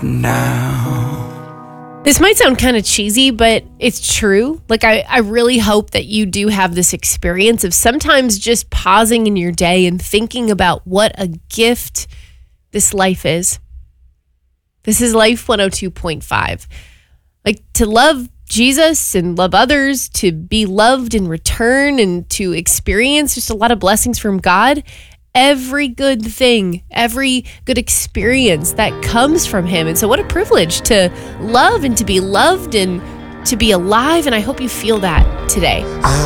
now. This might sound kind of cheesy, but it's true. Like, I really hope that you do have this experience of sometimes just pausing in your day and thinking about what a gift this life is. This is Life 102.5. Like, to love Jesus and love others, to be loved in return, and to experience just a lot of blessings from God. Every good thing, every good experience that comes from him. And so what a privilege to love and to be loved and to be alive. And I hope you feel that today.